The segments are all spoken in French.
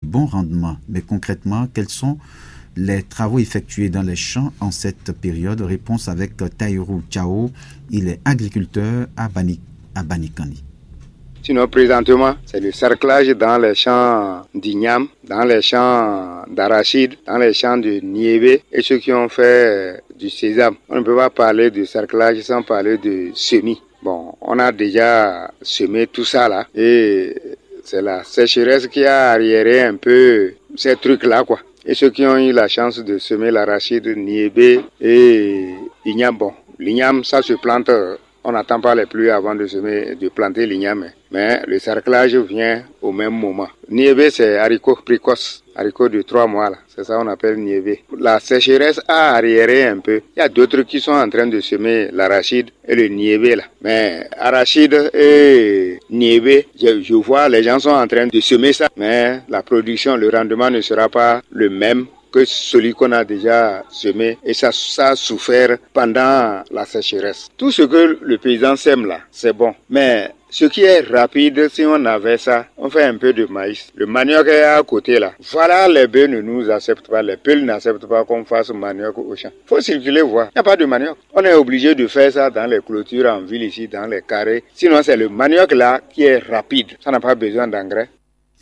bon rendement. Mais concrètement, quels sont les travaux effectués dans les champs en cette période? Réponse avec Tahirou Chao. Il est agriculteur à Banikani. Sinon, présentement, c'est le cerclage dans les champs d'igname, dans les champs d'arachide, dans les champs de niébé et ceux qui ont fait du sésame. On ne peut pas parler de cerclage sans parler de semis. Bon, on a déjà semé tout ça là et c'est la sécheresse qui a arriéré un peu ces trucs-là, quoi. Et ceux qui ont eu la chance de semer l'arachide, niébé et igname, bon, l'igname, ça se plante. On n'attend pas les pluies avant de planter l'igname. Mais le cerclage vient au même moment. Niébé, c'est haricot précoce. Haricot de 3 mois, là. C'est ça qu'on appelle niébé. La sécheresse a arriéré un peu. Il y a d'autres qui sont en train de semer l'arachide et le niébé, là. Mais arachide et niébé, je vois, les gens sont en train de semer ça. Mais la production, le rendement ne sera pas le même que celui qu'on a déjà semé et ça a souffert pendant la sécheresse. Tout ce que le paysan sème là, c'est bon. Mais ce qui est rapide, si on avait ça, on fait un peu de maïs. Le manioc est à côté là. Voilà, les bœufs ne nous acceptent pas, les peuls n'acceptent pas qu'on fasse manioc au champ. Faut circuler voir. Il n'y a pas de manioc. On est obligé de faire ça dans les clôtures en ville ici, dans les carrés. Sinon c'est le manioc là qui est rapide. Ça n'a pas besoin d'engrais.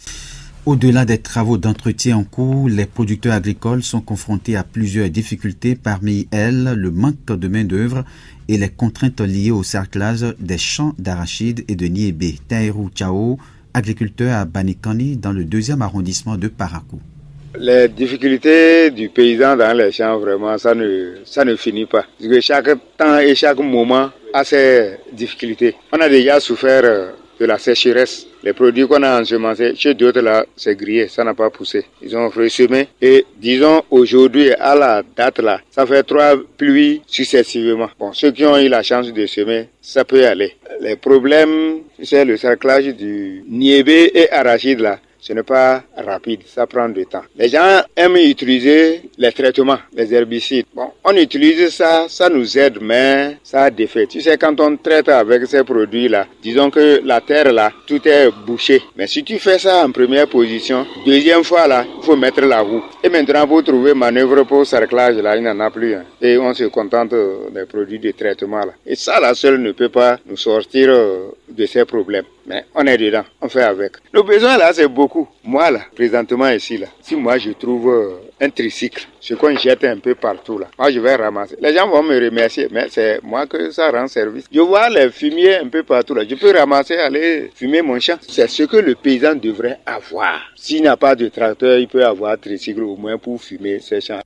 Au-delà des travaux d'entretien en cours, les producteurs agricoles sont confrontés à plusieurs difficultés, parmi elles le manque de main-d'œuvre et les contraintes liées au cerclage des champs d'arachide et de niébé. Tahirou Chao, agriculteur à Banikani, dans le 2e arrondissement de Parakou. Les difficultés du paysan dans les champs, vraiment, ça ne finit pas. Parce que chaque temps et chaque moment a ses difficultés. On a déjà souffert de la sécheresse. Les produits qu'on a ensemencés, chez d'autres là, c'est grillé, ça n'a pas poussé. Ils ont ressemé et disons aujourd'hui, à la date là, ça fait 3 pluies successivement. Bon, ceux qui ont eu la chance de semer, ça peut aller. Les problèmes, c'est le cerclage du niébé et arachide là. Ce n'est pas rapide, ça prend du temps. Les gens aiment utiliser les traitements, les herbicides. Bon, on utilise ça, ça nous aide, mais ça a des faits. Tu sais, quand on traite avec ces produits-là, disons que la terre là, tout est bouché. Mais si tu fais ça en première position, deuxième fois là, il faut mettre la roue. Et maintenant, pour trouver manœuvre pour cerclage là, il n'en a plus. Et on se contente des produits de traitement là. Et ça, la seule ne peut pas nous sortir de ces problèmes. Mais on est dedans, on fait avec. Le besoin là, c'est beaucoup. Moi là, présentement ici là, si moi je trouve un tricycle, ce qu'on jette un peu partout là, moi je vais ramasser. Les gens vont me remercier, mais c'est moi que ça rend service. Je vois les fumiers un peu partout là, je peux ramasser, aller fumer mon champ. C'est ce que le paysan devrait avoir. S'il n'a pas de tracteur, il peut avoir un tricycle au moins pour fumer ses champs.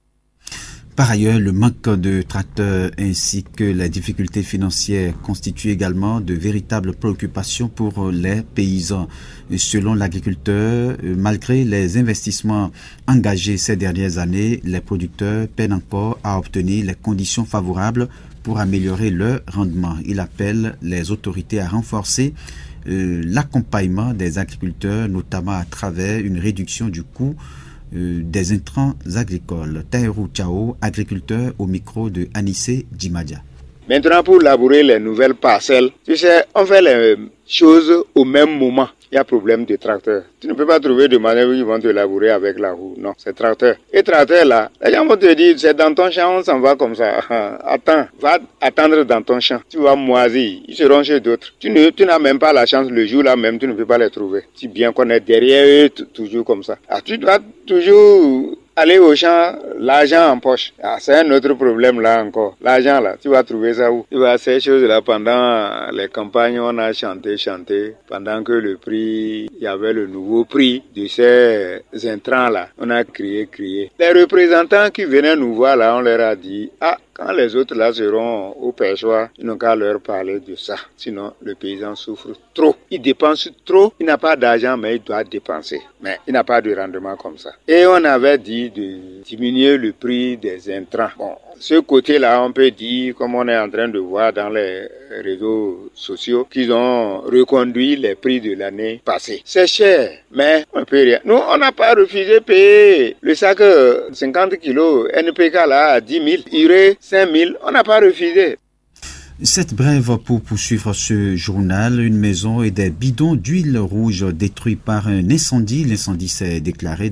Par ailleurs, le manque de tracteurs ainsi que les difficultés financières constituent également de véritables préoccupations pour les paysans. Selon l'agriculteur, malgré les investissements engagés ces dernières années, les producteurs peinent encore à obtenir les conditions favorables pour améliorer leur rendement. Il appelle les autorités à renforcer l'accompagnement des agriculteurs, notamment à travers une réduction du coût des intrants agricoles. Tahirou Chao, agriculteur, au micro de Anissé Djimadia. Maintenant, pour labourer les nouvelles parcelles, tu sais, on fait les choses au même moment. Il y a problème de tracteur. Tu ne peux pas trouver de manœuvre qui vont te labourer avec la roue. Non, c'est tracteur. Et tracteur là, les gens vont te dire, c'est dans ton champ, on s'en va comme ça. Attends, va attendre dans ton champ. Tu vas moisir. Ils seront chez d'autres. Tu n'as même pas la chance. Le jour là même, tu ne peux pas les trouver. Si bien qu'on est derrière eux, toujours comme ça. Ah, tu dois toujours aller au champ, l'argent en poche. Ah, c'est un autre problème là encore. L'argent là, tu vas trouver ça où? Tu vois, ces choses là, pendant les campagnes, on a chanté. Pendant que le prix, il y avait le nouveau prix de ces intrants là. On a crié. Les représentants qui venaient nous voir là, on leur a dit, quand les autres là seront au perchoir, ils n'ont qu'à leur parler de ça. Sinon, le paysan souffre trop. Il dépense trop. Il n'a pas d'argent, mais il doit dépenser. Mais il n'a pas de rendement comme ça. Et on avait dit de diminuer le prix des intrants. Bon, ce côté-là, on peut dire, comme on est en train de voir dans les réseaux sociaux, qu'ils ont reconduit les prix de l'année passée. C'est cher, mais on ne peut rien. Nous, on n'a pas refusé de payer le sac 50 kilos NPK là à 10 000, urée 5 000. On n'a pas refusé. Cette brève pour poursuivre ce journal, une maison et des bidons d'huile rouge détruits par un incendie. L'incendie s'est déclaré